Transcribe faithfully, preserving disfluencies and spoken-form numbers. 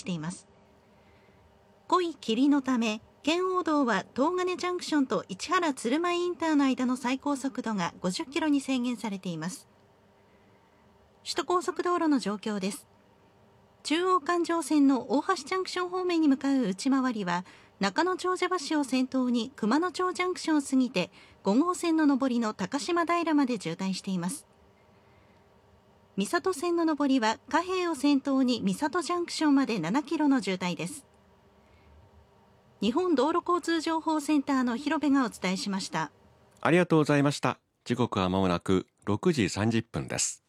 しています。濃い霧のため圏央道は東金ジャンクションと市原鶴舞インターの間の最高速度がごじゅっキロに制限されています。首都高速道路の状況です。中央環状線の大橋ジャンクション方面に向かう内回りは中野長者橋を先頭に熊野町ジャンクションを過ぎてご号線の上りの高島平まで渋滞しています。三郷線の上りは貨幣を先頭に三郷ジャンクションまでななキロの渋滞です。日本道路交通情報センターの広部がお伝えしました。 ありがとうございました。時刻はまもなくろくじさんじゅっぷんです。